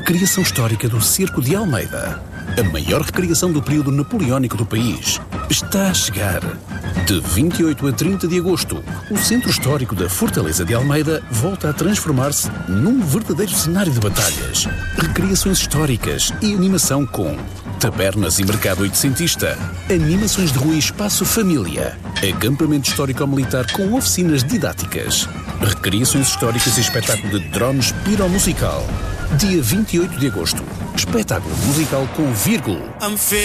Recriação histórica do Cerco de Almeida. A maior recriação do período napoleónico do país. Está a chegar. De 28 a 30 de agosto, o Centro Histórico da Fortaleza de Almeida volta a transformar-se num verdadeiro cenário de batalhas, recriações históricas e animação com tabernas e mercado oitocentista, animações de rua e espaço família, acampamento histórico-militar com oficinas didáticas, recriações históricas e espetáculo de drones piromusical. Dia 28 de agosto, espetáculo musical com Vírgulo.